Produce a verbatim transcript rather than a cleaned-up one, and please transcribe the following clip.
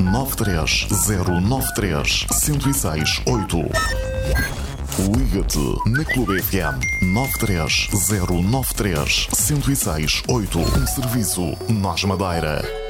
nove três zero nove três, um zero seis oito. Liga-te na Clube F M nove três zero nove três, um zero seis oito. Um serviço Nós Madeira.